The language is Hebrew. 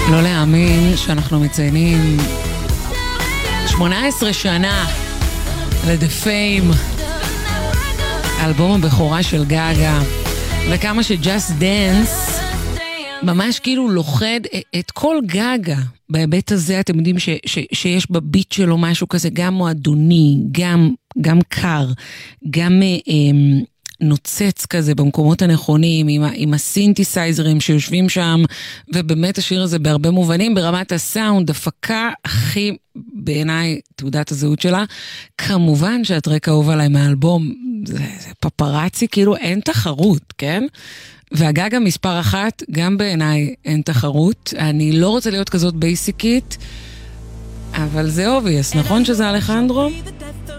לא להאמין שאנחנו מציינים 18 שנה ל-The Fame, אלבום הבכורה של גאגה, וכמה ש-Just Dance ממש כאילו לוחד את כל גאגה. בהיבט הזה אתם יודעים שיש בביט שלו משהו כזה גם מועדוני, גם קר, גם נוצץ כזה במקומות הנכונים, עם הסינתסייזרים שיושבים שם, ובאמת השיר הזה בהרבה מובנים, ברמת הסאונד, הפקה הכי בעיניי תעודת הזהות שלה. כמובן שהטרק האהוב עליי מהאלבום, זה פפרצי, כאילו אין תחרות, כן? והגאגה מספר 1, גם בעיניי אין תחרות. אני לא רוצה להיות כזאת בייסיקית, אבל זה obvious, נכון שזה אלחנדרו?